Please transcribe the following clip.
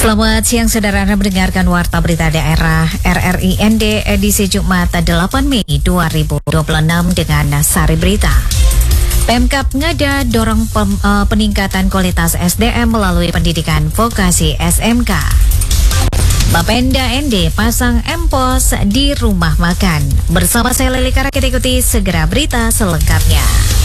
Selamat siang saudara, Anda mendengarkan Warta Berita Daerah RRI ND edisi Jumat 8 Mei 2026 dengan Sari Berita. Pemkab Ngada dorong peningkatan kualitas SDM melalui pendidikan vokasi SMK. Bapenda ND pasang empos di rumah makan. Bersama saya Lili Kara, kita ikuti segera berita selengkapnya.